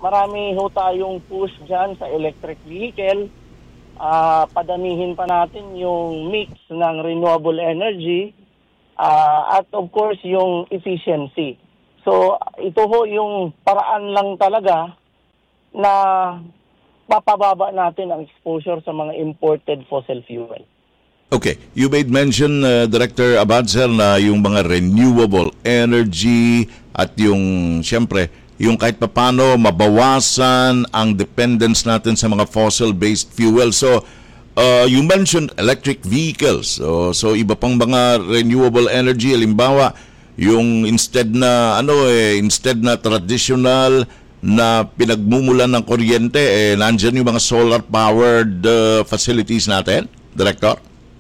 marami ho tayong push dyan sa electric vehicle. Padamihin pa natin yung mix ng renewable energy at of course yung efficiency. So ito ho yung paraan lang talaga na mapababa natin ang exposure sa mga imported fossil fuel. Okay, you made mention, Director Abad, sir, na yung mga renewable energy at yung, siyempre, yung kahit papano mabawasan ang dependence natin sa mga fossil-based fuel. So, you mentioned electric vehicles. So iba pang mga renewable energy, halimbawa, yung instead na traditional na pinagmumulan ng kuryente, nandiyan yung mga solar-powered facilities natin, Director?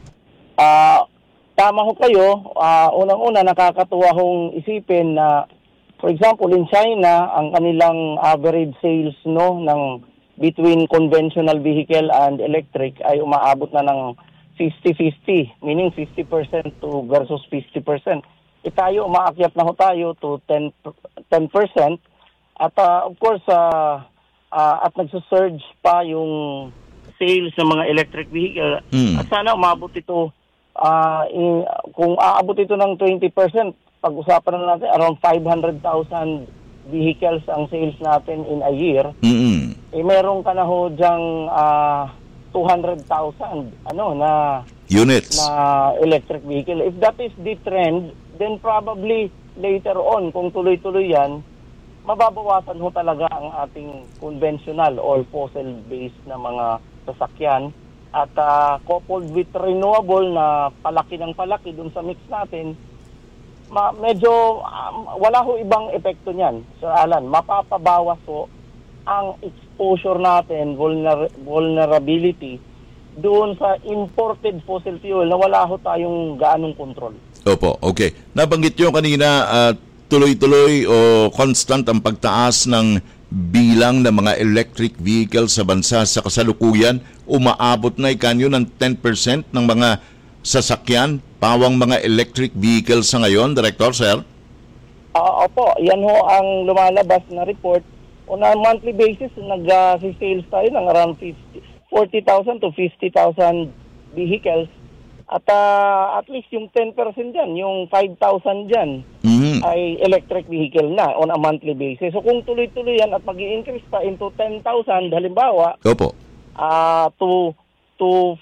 Tama ho kayo. Unang-una, nakakatuwa hong isipin na, for example, in China, ang kanilang average sales ng between conventional vehicle and electric ay umaabot na ng 50-50, meaning 50% to versus 50%. Tayo, umaakyat na ho tayo to 10%. At of course, at nagsusurge pa yung sales ng mga electric vehicle. At sana umabot ito, kung aabot ito ng 20%, pag-usapan na natin, around 500,000 vehicles ang sales natin in a year. Meron ka na ho dyang 200,000 na units na electric vehicle. If that is the trend, then probably later on, kung tuloy-tuloy yan, mababawasan ho talaga ang ating conventional or fossil-based na mga sasakyan. At coupled with renewable na palaki ng palaki dun sa mix natin, medyo wala ho ibang epekto niyan, Sir Alan. Mapapabawas ho ang exposure natin, vulnerability doon sa imported fossil fuel na wala ho tayong gaanong control. Opo, okay. Nabanggit nyo kanina, tuloy-tuloy o constant ang pagtaas ng bilang ng mga electric vehicles sa bansa sa kasalukuyan. Umaabot na ikanyo ng 10% ng mga sasakyan, pawang mga electric vehicles sa ngayon, Director, sir? Opo, yan ho ang lumalabas na report. On a monthly basis, nag-sales tayo ng around 40,000 to 50,000 vehicles. At at least yung 10% dyan, yung 5,000 dyan, ay electric vehicle na on a monthly basis. So kung tuloy-tuloy yan at mag-i-increase pa into 10,000, halimbawa, opo, to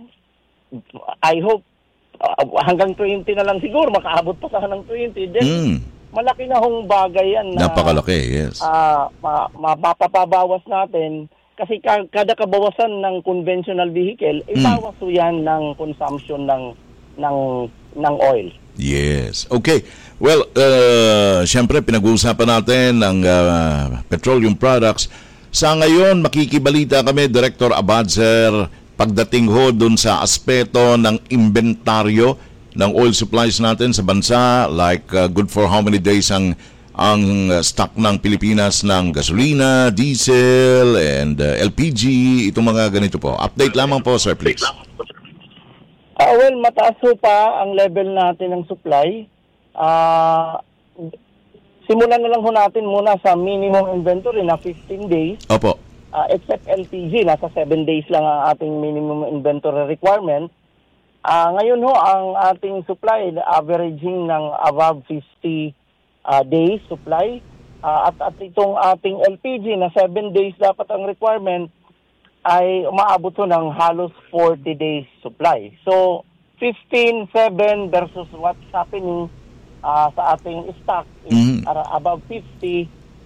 I hope hanggang 20 na lang siguro, makaabot pa sa ng 20, then malaki na hong bagay yan na napakalaki, yes. Mapapabawas natin kasi kada kabawasan ng conventional vehicle, ibawas yan ng consumption ng oil. Yes. Okay. Well, siyempre pinag-uusapan natin ang petroleum products. Sa ngayon, makikibalita kami, Director Abad, sir, pagdating ho dun sa aspeto ng inventaryo ng oil supplies natin sa bansa, like good for how many days ang stock ng Pilipinas ng gasolina, diesel, and LPG, itong mga ganito po. Update lamang po, sir, please. Well, mataas ho pa ang level natin ng supply. Simulan na lang ho natin muna sa minimum inventory na 15 days. Opo. Except LPG, nasa 7 days lang ang ating minimum inventory requirement. Ngayon ho, ang ating supply, averaging ng above 50 days supply. At itong ating LPG na 7 days dapat ang requirement, ay umaabot ho ng halos 40 days supply. So, 15, 7 versus what's happening sa ating stock is above 50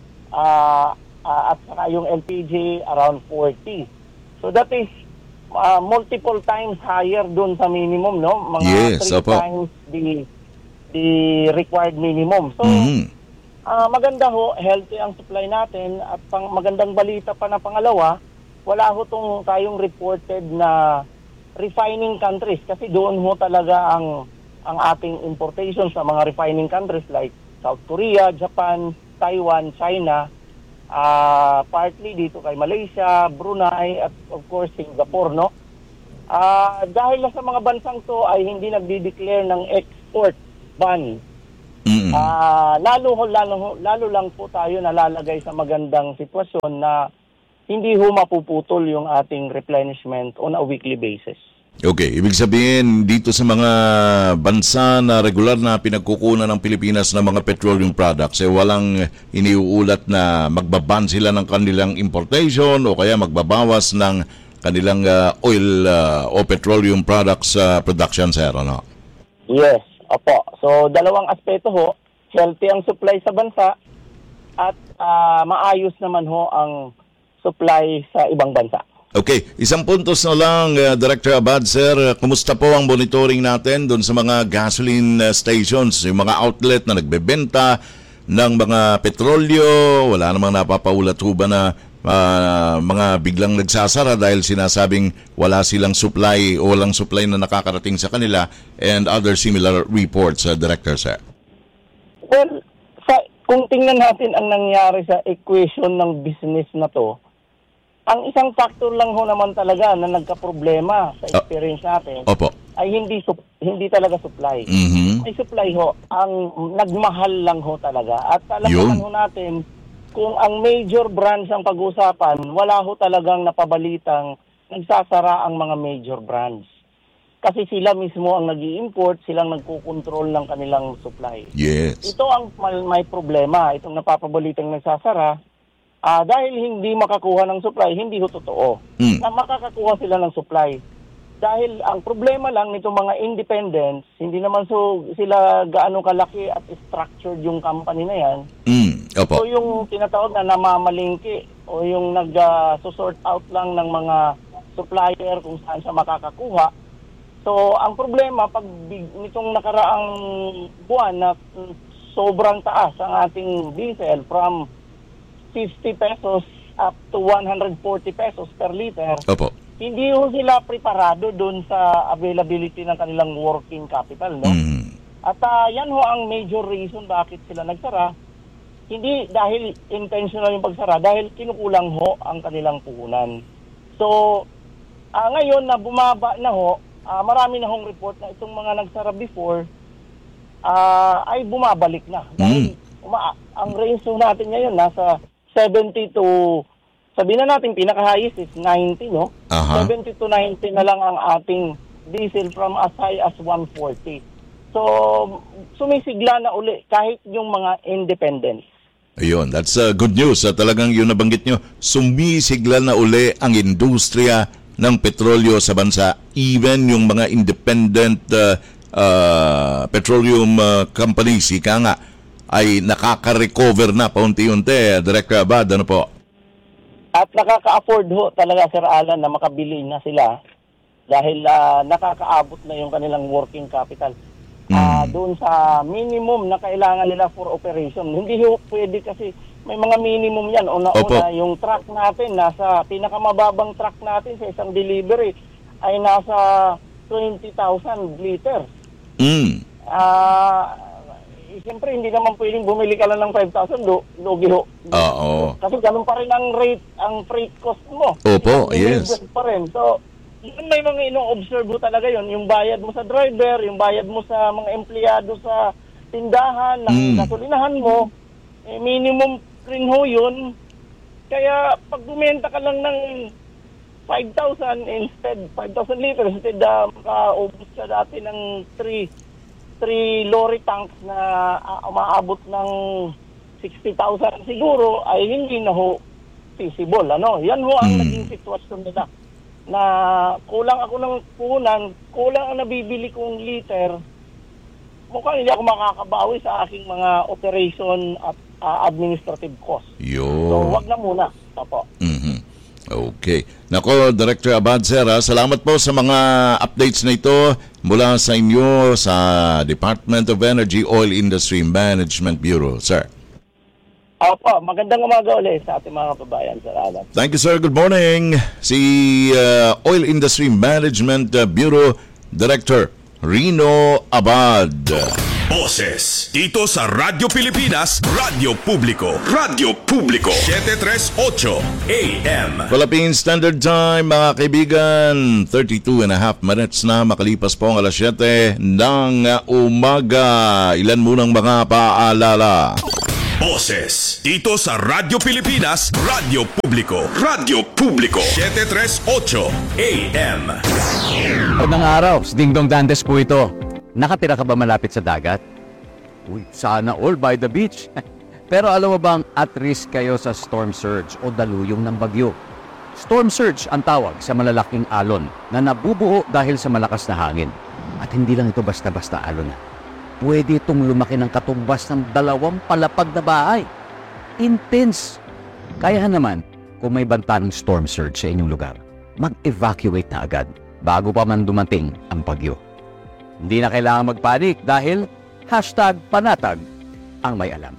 at saka yung LPG around 40. So, that is multiple times higher dun sa minimum, no? Mga 3 times the required minimum. So, maganda ho, healthy ang supply natin at magandang balita pa na pangalawa, wala ho tayong reported na refining countries kasi doon ho talaga ang ating importation sa mga refining countries like South Korea, Japan, Taiwan, China, partly dito kay Malaysia, Brunei at of course Singapore, no? Dahil sa mga bansang to ay hindi nagdi-declare ng export ban Lalo lang po tayo nalalagay sa magandang sitwasyon na hindi ho mapuputol yung ating replenishment on a weekly basis. Okay, ibig sabihin dito sa mga bansa na regular na pinagkukunan ng Pilipinas ng mga petroleum products, walang iniuulat na magbaban sila ng kanilang importation o kaya magbabawas ng kanilang oil o petroleum products production, sir, ano? Yes, opo. So, dalawang aspeto ho. Healthy ang supply sa bansa at maayos naman ho ang supply sa ibang bansa. Okay, isang puntos na lang, Director Abad, sir. Kumusta po ang monitoring natin doon sa mga gasoline stations, yung mga outlet na nagbebenta ng mga petrolyo? Wala namang napapaulat ho ba na mga biglang nagsasara dahil sinasabing wala silang supply o walang supply na nakakarating sa kanila and other similar reports, Director, sir? Well, kung tingnan natin ang nangyari sa equation ng business na to, ang isang factor lang ho naman talaga na nagka-problema sa experience natin ay hindi talaga supply. May supply ho, ang nagmahal lang ho talaga. At talagang ho natin, kung ang major brands ang pag-usapan, wala ho talagang napabalitang nagsasara ang mga major brands. Kasi sila mismo ang nag-i-import, silang nagkukontrol ng kanilang supply. Yes. Ito ang may problema, itong napapabalitang nagsasara. Dahil hindi makakuha ng supply, hindi ho totoo na makakakuha sila ng supply. Dahil ang problema lang nitong mga independents, hindi naman sila gaano kalaki at structured yung company na yan. So yung tinatawag na namamalingki o yung nag-sort out lang ng mga supplier kung saan siya makakakuha. So ang problema, pag nitong nakaraang buwan na sobrang taas ang ating diesel from 50 pesos up to 140 pesos per liter, hindi ho sila preparado doon sa availability ng kanilang working capital, no? At yan ho ang major reason bakit sila nagsara. Hindi dahil intentional yung pagsara, dahil kinukulang ho ang kanilang puhunan. So, ngayon na bumaba na ho, marami na hong report na itong mga nagsara before ay bumabalik na. Dahil ang range natin ngayon nasa 70 to, sabihin na natin pinaka-highest is 90, no? 70 to 90 na lang ang ating diesel from as high as 140. So, sumisigla na uli kahit yung mga independents. Ayun, that's good news. Talagang yun nabanggit nyo, sumisigla na uli ang industriya ng petrolyo sa bansa. Even yung mga independent petroleum companies, ika nga, ay nakaka-recover na paunti-unti. Director Abad, ano po? At nakaka-afford ho talaga, Sir Alan, na makabili na sila dahil nakakaabot na yung kanilang working capital. Doon sa minimum na kailangan nila for operation. Hindi ho pwede kasi may mga minimum yan. Una-una, yung truck natin, nasa pinakamababang truck natin sa isang delivery ay nasa 20,000 liters. Siyempre, hindi naman pwedeng bumili ka lang ng 5,000, lugi ho. Oo. Kasi ganun pa rin ang rate, ang freight cost mo. Opo, yes. Pa rin. So, may mga ino-observe mo talaga yon, yung bayad mo sa driver, yung bayad mo sa mga empleyado sa tindahan, ng gasolinahan mo, minimum rin ho yun. Kaya, pag bumenta ka lang ng 5,000 liters, instead makaubos ka dati ng 3 lorry tanks na umaabot ng 60,000 siguro, ay hindi na ho feasible. Yan ho ang naging sitwasyon nila. Na kulang ako ng puhunan, kulang ang nabibili kong liter, mukhang hindi ako makakabawi sa aking mga operation at administrative cost. So, wag na muna. Opo. Okay. Nako, Director Abad, sir, salamat po sa mga updates na ito mula sa inyo sa Department of Energy Oil Industry Management Bureau, sir. Opo, magandang umaga ulit sa ating mga kababayan, Sir Alan. Thank you, sir. Good morning. Si Oil Industry Management Bureau Director Rino Abad. Boses dito sa Radyo Pilipinas, Radyo Publiko. Radyo Publiko 738 AM. Philippine Standard Time, mga kaibigan. 32 and a half minutes na makalipas po ang alas 7 ng umaga. Ilan munang mga paalala. Boses dito sa Radyo Pilipinas, Radyo Publiko. Radyo Publiko 738 AM. Magandang araw, si Dingdong Dantes po ito. Nakatira ka ba malapit sa dagat? Uy, sana all by the beach. Pero alam mo bang at risk kayo sa storm surge o daluyong ng bagyo? Storm surge ang tawag sa malalaking alon na nabubuo dahil sa malakas na hangin. At hindi lang ito basta-basta alon na. Pwede itong lumaki ng katumbas ng 2 palapag na bahay. Intense. Kaya naman, kung may banta ng storm surge sa inyong lugar, mag-evacuate na agad bago pa man dumating ang bagyo. Hindi na kailangan magpanik dahil #panatag ang may alam.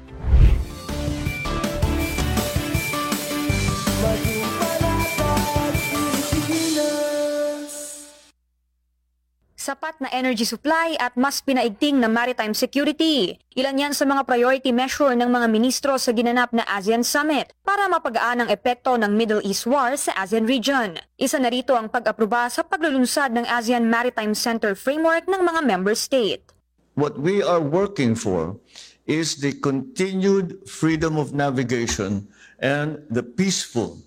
Sapat na energy supply at mas pinaigting na maritime security. Ilan yan sa mga priority measure ng mga ministro sa ginanap na ASEAN Summit para mapagaan ang epekto ng Middle East War sa ASEAN region. Isa na rito ang pag-aproba sa paglulunsad ng ASEAN Maritime Center Framework ng mga member state. What we are working for is the continued freedom of navigation and the peaceful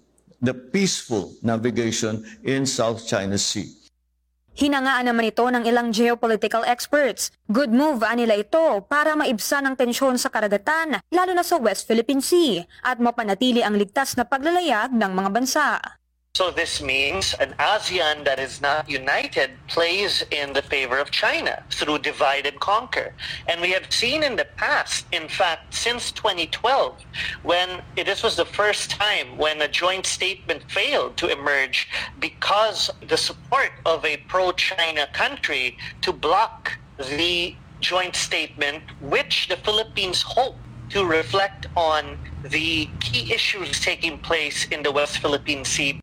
navigation in South China Sea. Hinangaan naman ito ng ilang geopolitical experts. Good move anila ito para maibsan ang tensyon sa karagatan, lalo na sa West Philippine Sea, at mapanatili ang ligtas na paglalayag ng mga bansa. So this means an ASEAN that is not united plays in the favor of China through divide and conquer. And we have seen in the past, in fact, since 2012, when this was the first time when a joint statement failed to emerge because the support of a pro-China country to block the joint statement, which the Philippines hope to reflect on the key issues taking place in the West Philippine Sea.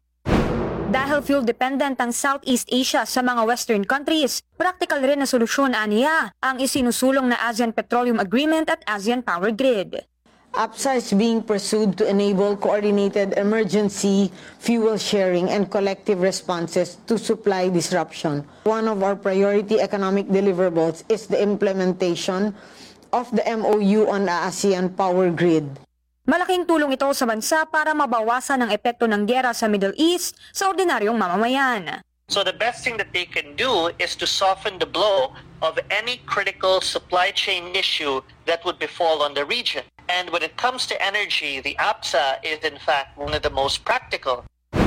Dahil fuel-dependent ang Southeast Asia sa mga Western countries, practical rin na solusyon aniya ang isinusulong na ASEAN Petroleum Agreement at ASEAN Power Grid. APSA is being pursued to enable coordinated emergency fuel sharing and collective responses to supply disruption. One of our priority economic deliverables is the implementation of the MOU on the ASEAN Power Grid. Malaking tulong ito sa bansa para mabawasan ang epekto ng giyera sa Middle East sa ordinaryong mamamayan. So the best thing that they can do is to soften the blow of any critical supply chain issue that would befall on the region. And when it comes to energy, the APSA is in fact one of the most practical.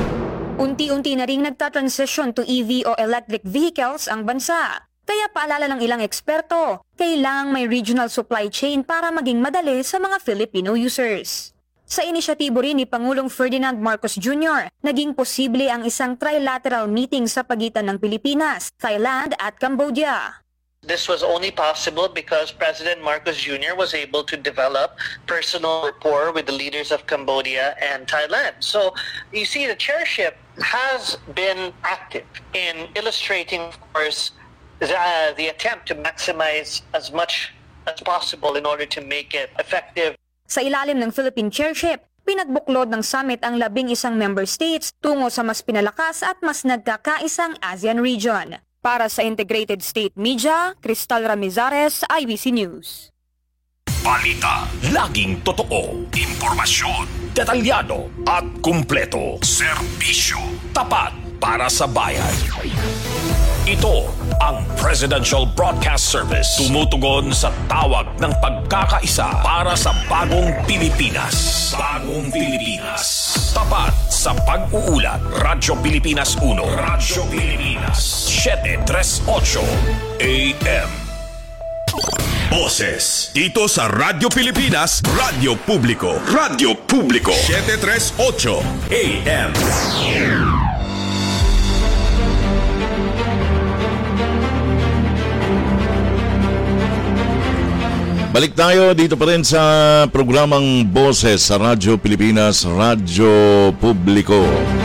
Unti-unti na ring nagta-transition to EV o electric vehicles ang bansa. Kaya paalala ng ilang eksperto, kailangang may regional supply chain para maging madali sa mga Filipino users. Sa inisyatibo rin ni Pangulong Ferdinand Marcos Jr., naging posible ang isang trilateral meeting sa pagitan ng Pilipinas, Thailand at Cambodia. This was only possible because President Marcos Jr. was able to develop personal rapport with the leaders of Cambodia and Thailand. So you see, the chairship has been active in illustrating, of course, the attempt to maximize as much as possible in order to make it effective. Sa ilalim ng Philippine chairship, pinagbuklod ng summit ang 11 member states tungo sa mas pinalakas at mas nagkakaisang ASEAN region. Para sa Integrated State Media, Cristal Ramizares, IBC News. Balita, laging totoo, impormasyon, detalyado at kumpleto. Serbisyo, tapat para sa bayan. Ito ang Presidential Broadcast Service. Tumutugon sa tawag ng pagkakaisa para sa bagong Pilipinas. Bagong Pilipinas. Tapat sa pag-uulat. Radyo Pilipinas 1. Radyo Pilipinas 738 AM. Boses dito sa Radyo Pilipinas, Radyo Publiko. Radyo Publiko 738 AM. Balik tayo dito pa rin sa programang Boses sa Radyo Pilipinas, Radyo Publiko.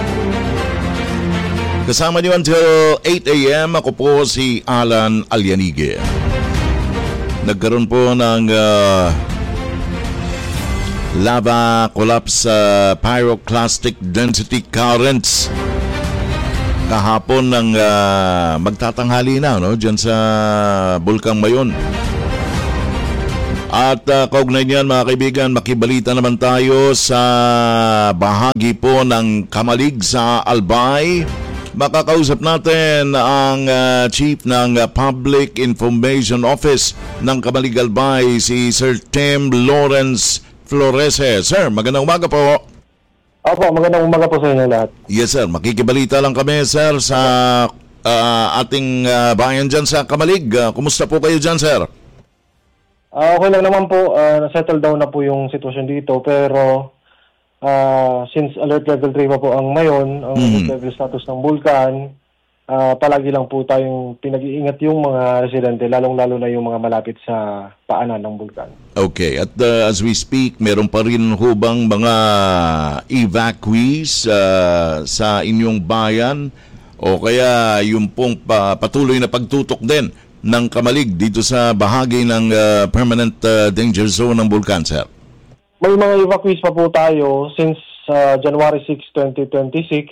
Kasama niyo until 8 a.m. Ako po si Alan Alianige. nagkaroon po ng lava collapse pyroclastic density currents kahapon ng magtatanghali na, no, dyan sa Bulkang Mayon. At kaugnay niyan, mga kaibigan, makibalita naman tayo sa bahagi po ng Kamalig sa Albay. Makakausap natin ang Chief ng Public Information Office ng Kamalig Albay, si Sir Tim Lawrence Florese. Sir, magandang umaga po. Opo, magandang umaga po sa inyo lahat. Yes, sir. Makikibalita lang kami, sir, sa ating bayan dyan sa Kamalig. Kumusta po kayo dyan, sir? Okay lang naman po, settle down na po yung sitwasyon dito, pero since alert level 3 pa po ang Mayon, ang alert level status ng bulkan, palagi lang po tayong pinag-iingat yung mga residente, lalong-lalo na yung mga malapit sa paanan ng bulkan. Okay, at as we speak, meron pa rin hubang mga evacuees sa inyong bayan, o kaya yung pong patuloy na pagtutok din ng Kamalig dito sa bahagi ng permanent danger zone ng bulkan, sir? May mga evacuees pa po tayo since January 6, 2026.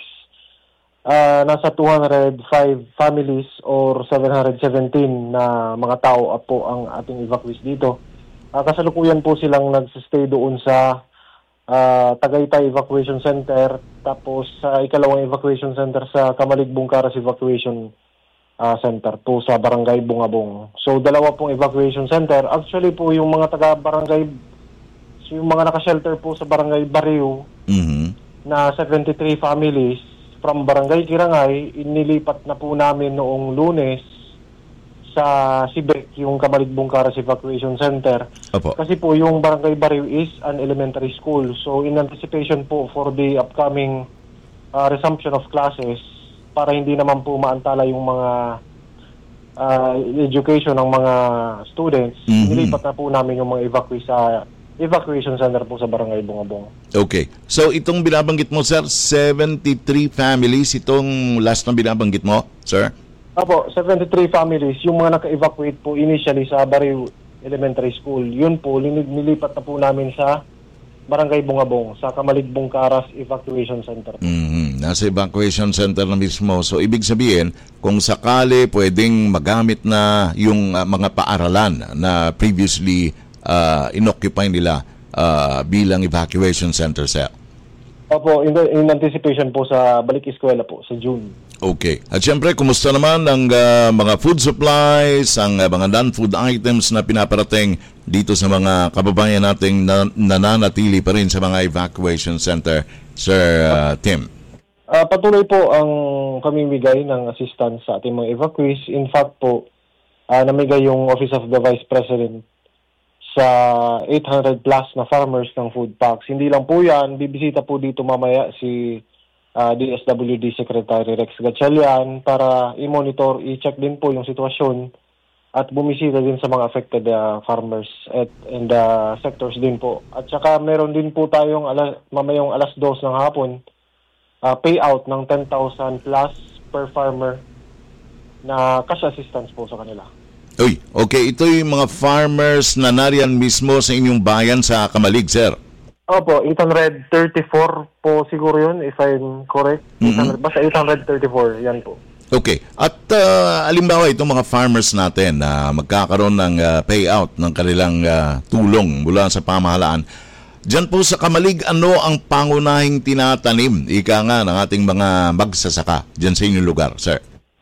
Nasa 205 families or 717 na mga tao po ang ating evacuees dito. Kasalukuyan po silang nagsistay doon sa Tagaytay Evacuation Center, tapos sa ikalawang evacuation center sa Kamalig Bungkaras Evacuation Center po sa Barangay Bungabong. So dalawa pong evacuation center. Actually po yung mga taga-barangay, yung mga naka-shelter po sa Barangay Bariw na 73 families from Barangay Kirangay, inilipat na po namin noong Lunes sa Sibek, yung Kamalig Bungkaras Evacuation Center. Opo. Kasi po yung Barangay Bariw is an elementary school. So in anticipation po for the upcoming resumption of classes, para hindi naman po maantala yung mga education ng mga students, nilipat na po namin yung mga evacuees sa evacuation center po sa Barangay Bungabong. Okay. So itong binabanggit mo, sir, 73 families, itong last na binabanggit mo, sir? Opo, 73 families. Yung mga naka-evacuate po initially sa Bariw Elementary School, yun po, nilipat na po namin sa Barangay Bungabong, sa Kamalig Bungkaras Evacuation Center. Nasa evacuation center na mismo. So, ibig sabihin, kung sakali pwedeng magamit na yung mga paaralan na previously inoccupy nila bilang evacuation center, sir. Opo, in anticipation po sa balik eskwela po, sa June. Okay. At syempre, kumusta naman ang mga food supplies, ang mga non-food items na pinaparating dito sa mga kababayan nating nananatili pa rin sa mga evacuation center, Sir Tim? Patuloy po ang kamimigay ng assistance sa ating mga evacuees. In fact po, namigay yung Office of the Vice President sa 800 plus na farmers ng food packs. Hindi lang po yan, bibisita po dito mamaya si DSWD Secretary Rex Gatchalian para i-monitor, i-check din po yung sitwasyon at bumisita din sa mga affected farmers and sectors din po. At saka meron din po tayong mamayong 2:00 ng hapon payout ng 10,000 plus per farmer na cash assistance po sa kanila. Uy, okay. Ito yung mga farmers na nariyan mismo sa inyong bayan sa Kamalig, sir. Opo, 834 po siguro yun, if I'm correct. 834, yan po. Okay. At alimbawa, itong mga farmers natin na magkakaroon ng payout ng kanilang tulong mula sa pamahalaan, diyan po sa Kamalig, ano ang pangunahing tinatanim, ika nga, ng ating mga magsasaka diyan sa inyong lugar, sir?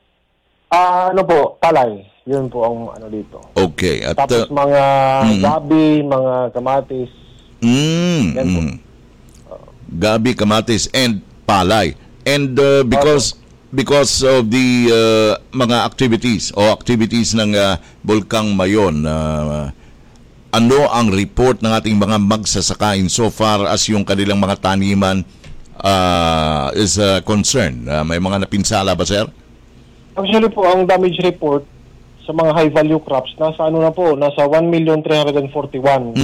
Palay. Yun po ang dito. Okay. At, tapos mga gabi, mga kamatis. Yan po. Gabi, kamatis, and palay. And because of the mga activities ng Bulkang Mayon, ano ang report ng ating mga magsasaka in so far as yung kanilang mga taniman is concerned? May mga napinsala ba, sir? Actually po, ang damage report sa mga high-value crops, nasa nasa 1,341,000.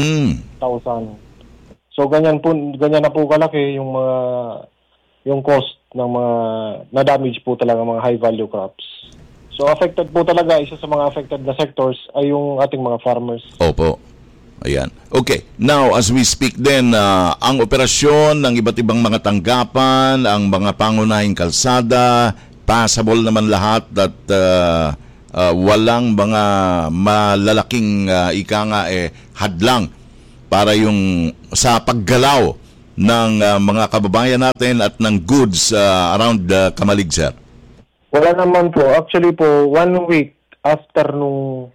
So ganyan na po kalaki yung cost ng mga na-damage po talaga mga high-value crops. So affected po talaga, isa sa mga affected na sectors ay yung ating mga farmers. Opo. Ayan. Okay. Now, as we speak din, ang operasyon ng iba't ibang mga tanggapan, ang mga pangunahing kalsada, passable naman lahat at walang mga malalaking hadlang para yung sa paggalaw ng mga kababayan natin at ng goods around Kamalig, sir. Wala naman po. Actually po, 1 week after nung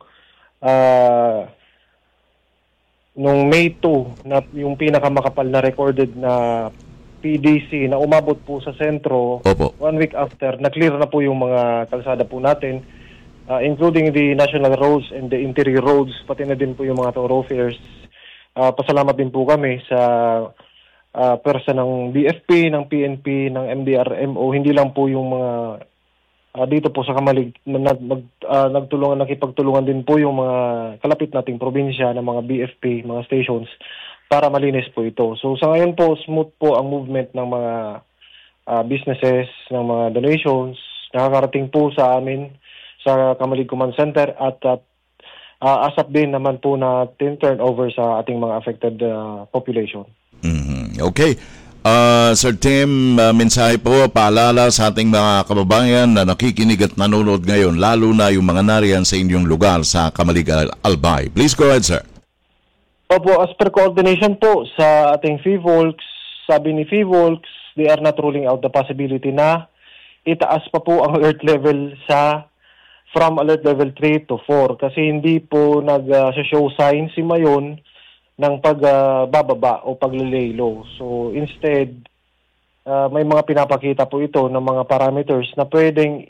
May 2 na yung pinakamakapal na recorded na PDC na umabot po sa sentro, Opo. 1 week after, na-clear na po yung mga kalsada po natin, including the national roads and the interior roads, pati na din po yung mga thoroughfares. Pasalamat din po kami sa pwersa ng BFP, ng PNP, ng MDRMO, hindi lang po yung mga dito po sa Kamalig, nakipagtulungan din po yung mga kalapit nating probinsya ng mga BFP, mga stations, para malinis po ito. So sa ngayon po, smooth po ang movement ng mga businesses, ng mga donations, nakakarating po sa amin sa Kamalig Command Center at asap din naman po na turnover sa ating mga affected population. Mm-hmm. Okay. Sir Tim, mensahe po, paalala sa ating mga kababayan na nakikinig at nanonood ngayon, lalo na yung mga nariyan sa inyong lugar sa Kamalig Albay. Please go ahead, sir. Opo, as per coordination po sa ating FIVOLCS, sabi ni FIVOLCS, they are not ruling out the possibility na itaas pa po ang alert level from alert level 3 to 4 kasi hindi po nag-show signs si Mayon ng pagbababa o paglilay low. So instead, may mga pinapakita po ito ng mga parameters na pwedeng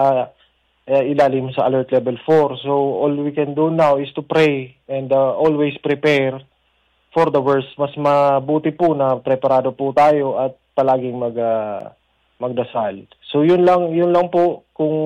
ilalim sa alert level 4. So all we can do now is to pray and always prepare for the worst. Mas mabuti po na preparado po tayo at palaging magdasal. So yun lang po. Kung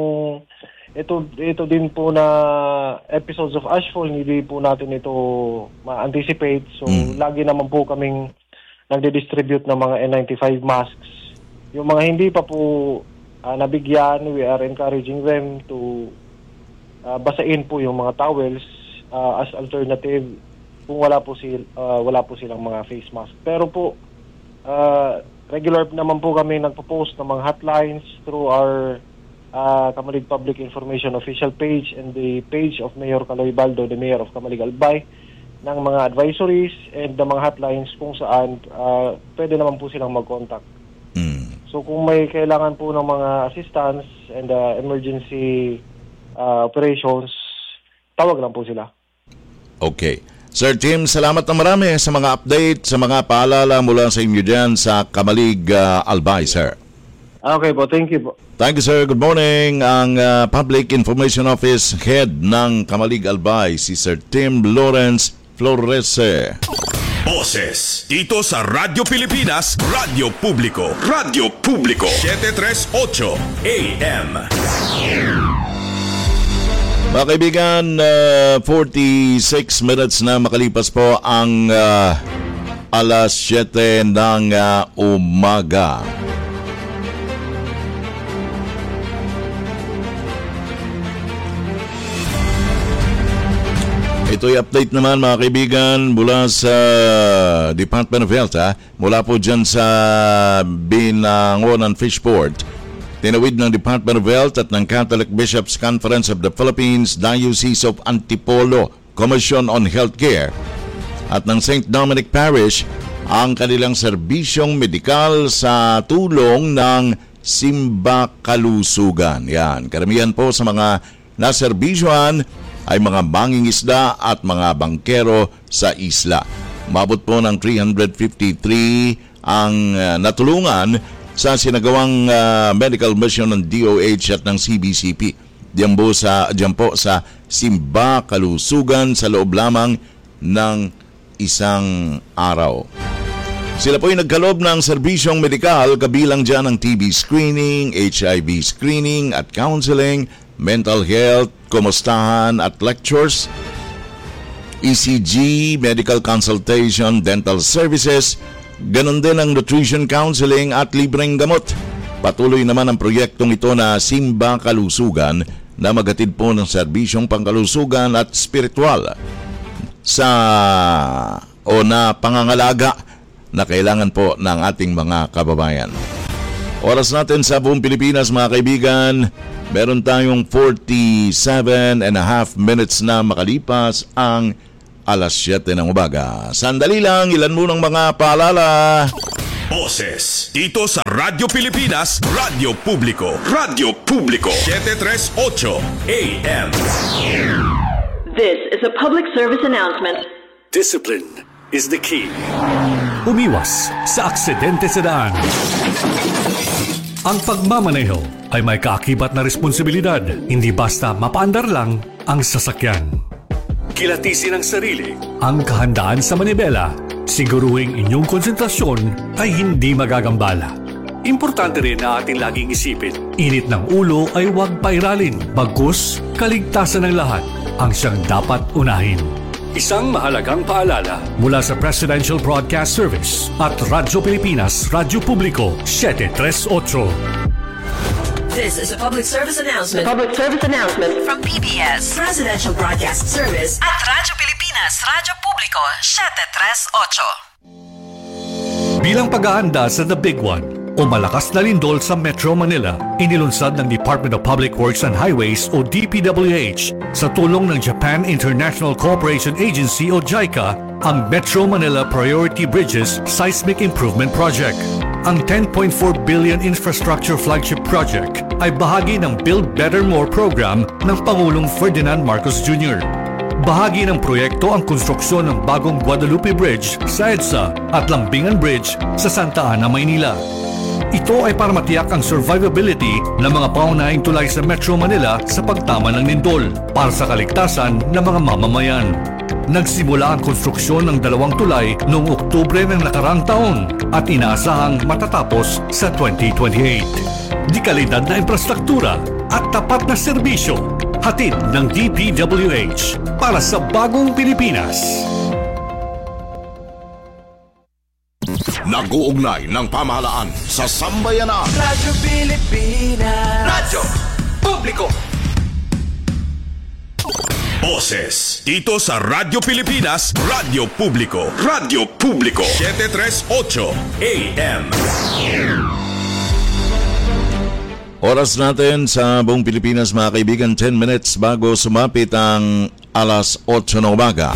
ito din po na episodes of ashfall, hindi po natin ito ma-anticipate. So, lagi naman po kaming nagdi-distribute ng mga N95 masks. Yung mga hindi pa po nabigyan, we are encouraging them to basain po yung mga towels as alternative kung wala po silang mga face mask. Pero po, regular naman po kami nagpo-post ng mga hotlines through our Kamalig Public Information Official page and the page of Mayor Kaloy Baldo, the Mayor of Kamalig Albay, ng mga advisories and the mga hotlines kung saan pwede naman po silang mag-contact. So kung may kailangan po ng mga assistance and emergency operations, tawag lang po sila. Okay. Sir Tim, salamat na marami sa mga update, sa mga paalala mula sa inyo dyan sa Kamalig Albay, sir. Okay po, thank you po. Thank you, sir. Good morning. Ang Public Information Office Head ng Kamalig Albay, si Sir Tim Lawrence Flores. Boses dito sa Radyo Pilipinas, Radyo Publiko. Radyo Publiko 738 AM. Mga kaibigan, 46 minutes na makalipas po ang alas 7 ng umaga. Ito'y update naman mga kaibigan mula sa Department of Health. Mula po dyan sa Binangonan Fishport. Tinawid ng Department of Health at ng Catholic Bishops' Conference of the Philippines, Diocese of Antipolo, Commission on Healthcare at ng St. Dominic Parish ang kanilang serbisyong medikal sa tulong ng Simba Kalusugan. Yan, karamihan po sa mga naserbisyuhan ay mga mangingisda at mga bangkero sa isla. Umabot po ng 353 ang natulungan sa sinagawang medical mission ng DOH at ng CBCP. Diyan po sa Simba Kalusugan sa loob lamang ng isang araw. Sila po ay nagkaloob ng serbisyong medikal kabilang dyan ang TB screening, HIV screening at counseling, mental health, kumustahan at lectures, ECG, medical consultation, dental services, ganon din ang nutrition counseling at libreng gamot. Patuloy naman ang proyektong ito na Simba Kalusugan na maghatid po ng serbisyong pangkalusugan at spiritual na pangangalaga na kailangan po ng ating mga kababayan. Oras natin sa buong Pilipinas, mga kaibigan, meron tayong 47 and a half minutes na makalipas ang alas 7 ng umaga. Sandali lang, ilan munang mga paalala. Boses dito sa Radyo Pilipinas, Radyo Publiko. Radyo Publiko 738 AM. This is a public service announcement. Discipline is the key. Umiwas sa aksidente sa daan. Ang pagmamaneho ay may kaakibat na responsibilidad, hindi basta mapaandar lang ang sasakyan. Kilatisin ang sarili, ang kahandaan sa manibela, siguruhing inyong konsentrasyon ay hindi magagambala. Importante rin na ating laging isipin, init ng ulo ay huwag pairalin, bagkus kaligtasan ng lahat ang siyang dapat unahin. Isang mahalagang paalala mula sa Presidential Broadcast Service at Radyo Pilipinas, Radyo Publiko 738. This is a public service announcement. From PBS, Presidential Broadcast Service at Radyo Pilipinas, Radyo Publiko 738. Bilang pag-aanda sa The Big One o malakas na lindol sa Metro Manila, inilunsad ng Department of Public Works and Highways o DPWH sa tulong ng Japan International Cooperation Agency o JICA ang Metro Manila Priority Bridges Seismic Improvement Project. Ang 10.4 billion infrastructure flagship project ay bahagi ng Build Better More program ng Pangulong Ferdinand Marcos Jr. Bahagi ng proyekto ang konstruksyon ng bagong Guadalupe Bridge sa EDSA at Lambingan Bridge sa Santa Ana, Maynila. Ito ay para matiyak ang survivability ng mga paunahing tulay sa Metro Manila sa pagtama ng lindol para sa kaligtasan ng mga mamamayan. Nagsimula ang konstruksyon ng 2 tulay noong Oktubre ng nakarang taon at inaasahang matatapos sa 2028. Di kalidad na infrastruktura at tapat na serbisyo, hatid ng DPWH para sa bagong Pilipinas. Nag-uugnay ng pamahalaan sa sambayanan. Radyo Pilipinas. Radyo Publiko. Boses dito sa Radyo Pilipinas, Radyo Publiko. Radyo Publiko 738 AM. Oras natin sa buong Pilipinas, mga kaibigan, 10 minutes bago sumapit ang alas 8 ng umaga.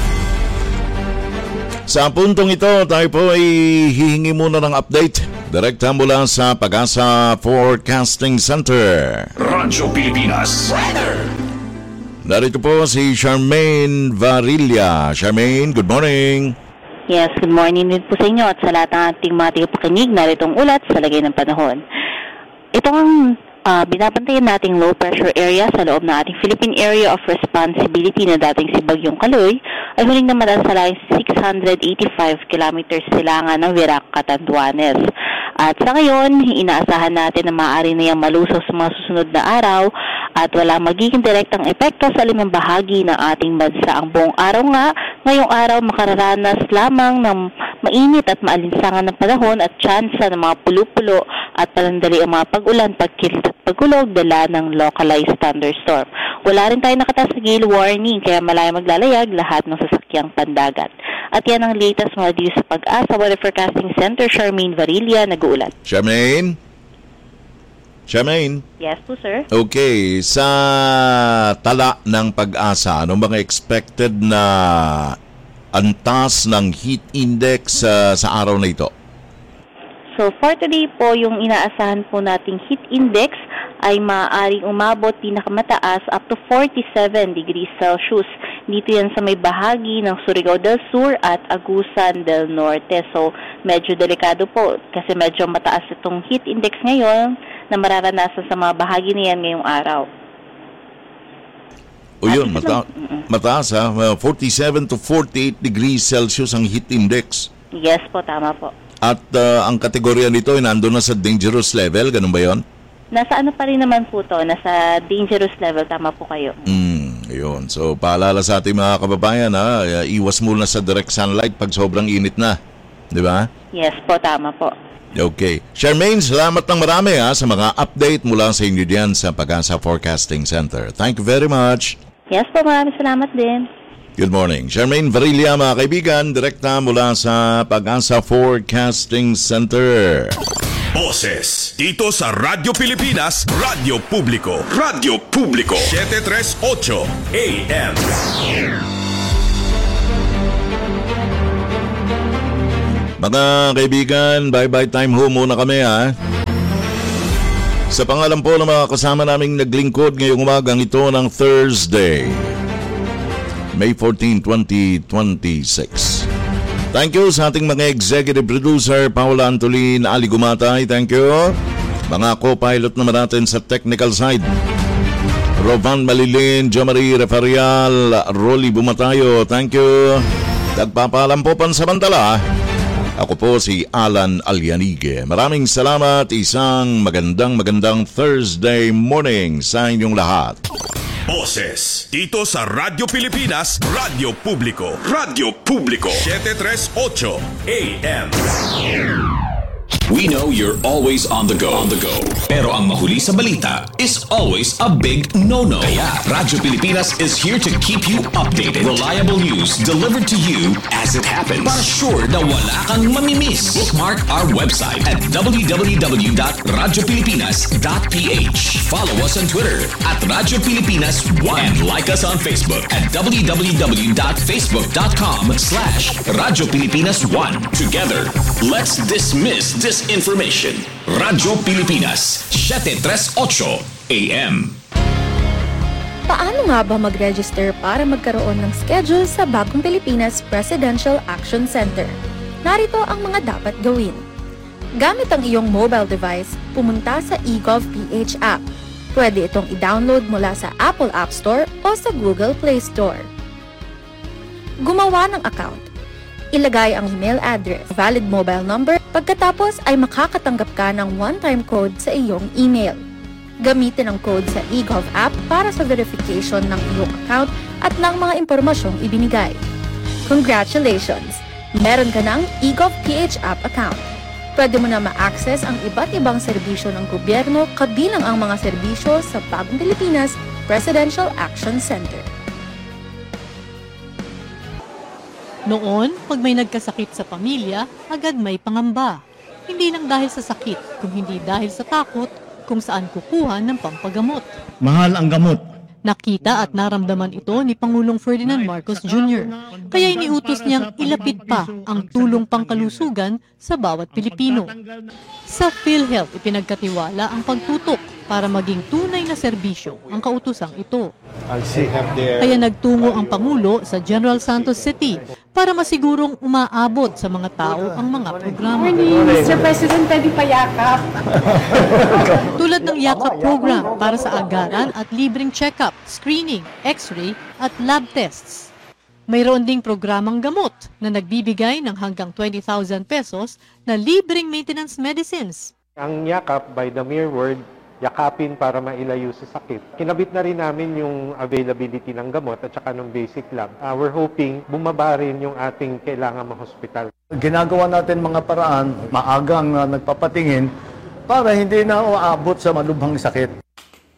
Sa puntong ito, tayo po ay hihingi muna ng update direkta mula sa Pag-asa Forecasting Center. Radyo Pilipinas Weather. Narito po si Charmaine Varilla. Charmaine, good morning. Yes, good morning din po sa inyo at sa lahat ng ating mga tagapakinig. Narito ang ulat sa lagay ng panahon. Ito ang binabantayan nating low pressure area sa loob ng ating Philippine Area of Responsibility na dating si Bagyong Kaloy ay huling naman sa layo 685 kilometers silangan ng Virac, Catanduanes. At sa ngayon, inaasahan natin na maaari na yung malusaw sa mga susunod na araw at walang magiging direktang epekto sa limang bahagi ng ating bansa. Ang buong araw nga, ngayong araw makararanas lamang ng mainit at maalinsangan ng panahon at tsansa ng mga pulo-pulo at palandali ang mga pag-ulan, pagkilit at pagulog dala ng localized thunderstorm. Wala rin tayo nakataas na gale warning kaya malaya maglalayag lahat ng sasakyang pandagat. At yan ang latest mga news sa Pag-asa Weather Forecasting Center. Charmaine Varilla, nag-uulat. Charmaine? Yes po, sir. Okay, sa tala ng Pag-asa, ano bang expected na antas ng heat index sa araw na ito? So for today po, yung inaasahan po nating heat index ay maaaring umabot pinakamataas up to 47 degrees Celsius. Dito yan sa may bahagi ng Surigao del Sur at Agusan del Norte. So medyo delikado po kasi medyo mataas itong heat index ngayon na mararanasan sa mga bahagi niyan ngayong araw. O yun, mataas ha. 47 to 48 degrees Celsius ang heat index. Yes po, tama po. At ang kategorya nito ay nandun na sa dangerous level, ganun ba yun? Nasa ano pa rin naman po to, nasa dangerous level, tama po kayo. Ayun. So paalala sa ating mga kababayan iwas muna sa direct sunlight pag sobrang init na. Di ba? Yes po, tama po. Okay. Charmaine, salamat ng marami sa mga update mula sa inyo diyan sa Pag-asa Forecasting Center. Thank you very much. Yes po, maraming salamat din. Good morning. Charmaine Varilla, mga kaibigan, direkta mula sa Pag-asa Forecasting Center. Boses dito sa Radyo Pilipinas, Radyo Publiko. Radyo Publiko 738 AM. Mga kaibigan, bye-bye time ho muna kami Sa pangalan po ng mga kasama naming naglingkod ngayong umagang ito ng Thursday, May 14, 2026. Thank you sa ating mga executive producer, Paula Antolin, Ali Gumatay, thank you. Mga co-pilot naman natin sa technical side, Rovan Malilin, Jomari Referial, Rolly Bumatayo, thank you. Nagpapaalam po pansamantala. Ako po si Alan Alianige. Maraming salamat. Isang magandang Thursday morning sa inyong lahat. Boses dito sa Radyo Pilipinas, Radyo Publiko. Radyo Publiko 738 AM. We know you're always on the go. Pero ang mahuli sa balita is always a big no-no. Kaya Radyo Pilipinas is here to keep you updated. Reliable news delivered to you as it happens. Para sure na wala kang mamimiss. Bookmark our website at www.radiopilipinas.ph. Follow us on Twitter at Radyo Pilipinas 1 and like us on Facebook at www.facebook.com/Radyo Pilipinas 1. Together, let's dismiss disinformation. Radyo Pilipinas 738 AM. Paano nga ba mag-register para magkaroon ng schedule sa Bagong Pilipinas Presidential Action Center? Narito ang mga dapat gawin. Gamit ang iyong mobile device, pumunta sa eGov.ph app. Pwede itong i-download mula sa Apple App Store o sa Google Play Store. Gumawa ng account. Ilagay ang email address, valid mobile number, pagkatapos ay makakatanggap ka ng one-time code sa iyong email. Gamitin ang code sa eGov app para sa verification ng iyong account at ng mga impormasyong ibinigay. Congratulations! Meron ka ng eGov.ph app account. Pwede mo na ma-access ang iba't ibang serbisyo ng gobyerno kabilang ang mga serbisyo sa Bagong Pilipinas Presidential Action Center. Noon, pag may nagkasakit sa pamilya, agad may pangamba. Hindi lang dahil sa sakit, kung hindi dahil sa takot kung saan kukuha ng pampagamot. Mahal ang gamot. Nakita at naramdaman ito ni Pangulong Ferdinand Marcos Jr. Kaya iniutos niyang ilapit pa ang tulong pangkalusugan sa bawat Pilipino. Sa PhilHealth, ipinagkatiwala ang pagtutok para maging tunay na serbisyo ang kautusang ito. Kaya nagtungo ang Pangulo sa General Santos City para masigurong umaabot sa mga tao ang mga programa. Mr. President, pwede pa yakap. Tulad ng yakap program para sa agaran at libreng check-up, screening, x-ray at lab tests. Mayroon ding programang gamot na nagbibigay ng hanggang 20,000 pesos na libreng maintenance medicines. Ang yakap, by the mere word, yakapin para mailayo sa sakit. Kinabit na rin namin yung availability ng gamot at saka ng basic lab. We're hoping bumaba rin yung ating kailangan ma-hospital. Ginagawa natin mga paraan, maagang nagpapatingin para hindi na uabot sa malubhang sakit.